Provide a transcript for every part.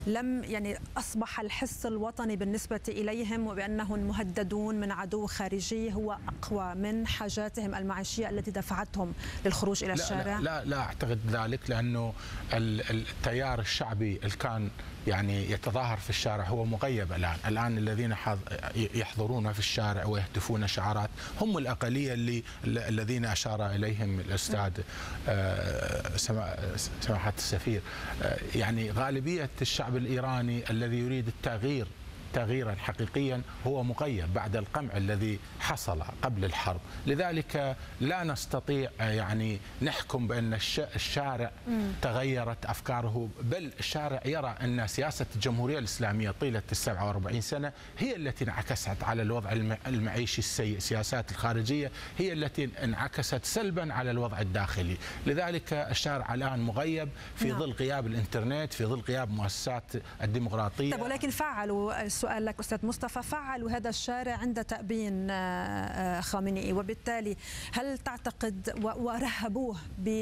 لم يعني أصبح الحس الوطني بالنسبة إليهم وبأنهم مهددون من عدو خارجي هو أقوى من حاجاتهم المعيشية التي دفعتهم للخروج إلى الشارع؟ لا أعتقد ذلك، لأنه التيار الشعبي اللي كان يعني يتظاهر في الشارع هو مغيب الآن الذين يحضرون في الشارع ويهتفون شعارات هم الأقلية الذين أشار إليهم الأستاذ سماحة السفير. يعني غالبية الشعب الإيراني الذي يريد التغيير تغييرا حقيقيا هو مغيب بعد القمع الذي حصل قبل الحرب. لذلك لا نستطيع يعني نحكم بأن الشارع تغيرت أفكاره، بل الشارع يرى أن سياسة الجمهورية الإسلامية طيلة 47 سنة هي التي انعكست على الوضع المعيشي السيء. السياسات الخارجية هي التي انعكست سلبا على الوضع الداخلي. لذلك الشارع الآن مغيب في ظل غياب الإنترنت، في ظل غياب مؤسسات الديمقراطية. طيب ولكن فعلوا، السؤال لك أستاذ مصطفى، فعلوا هذا الشارع عند تأبين خامنئي، وبالتالي هل تعتقد ورهبوه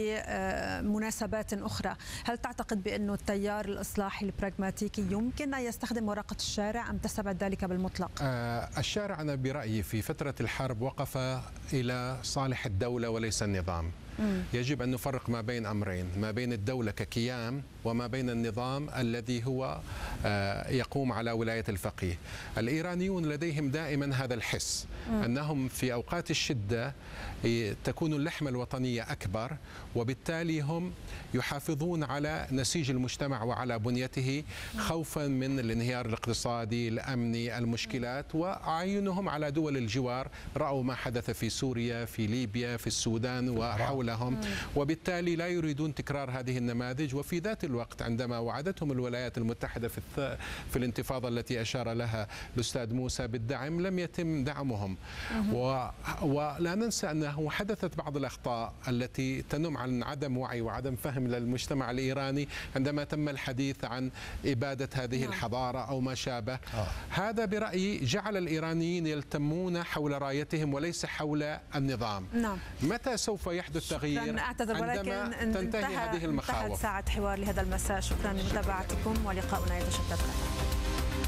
بمناسبات أخرى، هل تعتقد بأنه التيار الإصلاحي البراغماتيكي يمكن أن يستخدم ورقة الشارع أم تستبعد ذلك بالمطلق؟ الشارع أنا برأيي في فترة الحرب وقف إلى صالح الدولة وليس النظام. يجب أن نفرق ما بين أمرين، ما بين الدولة ككيان وما بين النظام الذي هو يقوم على ولاية الفقيه. الإيرانيون لديهم دائما هذا الحس أنهم في أوقات الشدة تكون اللحمة الوطنية أكبر، وبالتالي هم يحافظون على نسيج المجتمع وعلى بنيته خوفا من الانهيار الاقتصادي الأمني المشكلات، وأعينهم على دول الجوار. رأوا ما حدث في سوريا، في ليبيا، في السودان وحولهم، وبالتالي لا يريدون تكرار هذه النماذج. وفي ذات الوقت عندما وعدتهم الولايات المتحدة في الانتفاضة التي أشار لها الأستاذ موسى بالدعم لم يتم دعمهم. ولا ننسى أنه حدثت بعض الأخطاء التي تنم عن عدم وعي وعدم فهم للمجتمع الإيراني عندما تم الحديث عن إبادة هذه الحضارة أو ما شابه. هذا برأيي جعل الإيرانيين يلتمون حول رايتهم وليس حول النظام. متى سوف يحدث تغيير؟ عندما تنتهي هذه المخاوف. انتهت ساعة حوار لهذا المساء. شكرا لمتابعتكم ولقاؤنا يتجدد.